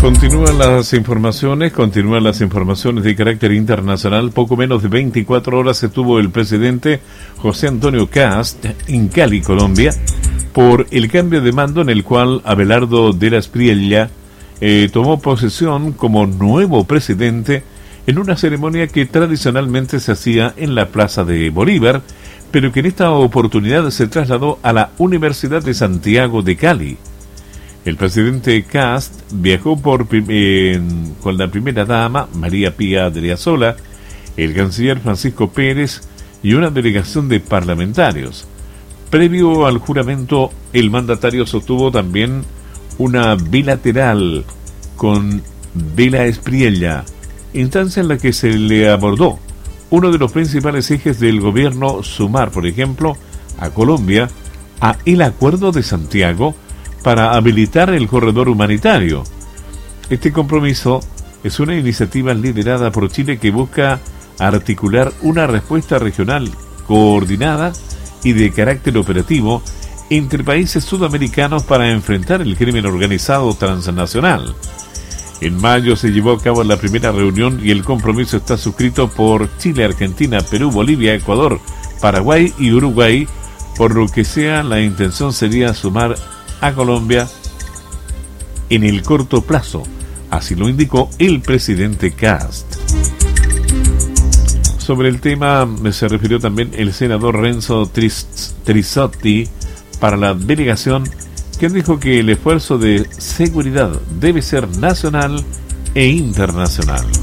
Continúan las informaciones de carácter internacional. Poco menos de 24 horas estuvo el presidente José Antonio Kast en Cali, Colombia, por el cambio de mando en el cual Abelardo de la Espriella tomó posesión como nuevo presidente en una ceremonia que tradicionalmente se hacía en la Plaza de Bolívar, pero que en esta oportunidad se trasladó a la Universidad de Santiago de Cali. El presidente Kast viajó con la primera dama, María Pía Adriasola, el canciller Francisco Pérez y una delegación de parlamentarios. Previo al juramento, el mandatario sostuvo también una bilateral con De la Espriella, instancia en la que se le abordó uno de los principales ejes del gobierno, sumar, por ejemplo, a Colombia a el Acuerdo de Santiago para habilitar el corredor humanitario. Este compromiso es una iniciativa liderada por Chile que busca articular una respuesta regional coordinada y de carácter operativo entre países sudamericanos para enfrentar el crimen organizado transnacional. En mayo se llevó a cabo la primera reunión y el compromiso está suscrito por Chile, Argentina, Perú, Bolivia, Ecuador, Paraguay y Uruguay, por lo que la intención sería sumar a Colombia en el corto plazo, así lo indicó el presidente Kast. Sobre el tema se refirió también el senador Renzo Trisotti para la delegación, quien dijo que el esfuerzo de seguridad debe ser nacional e internacional.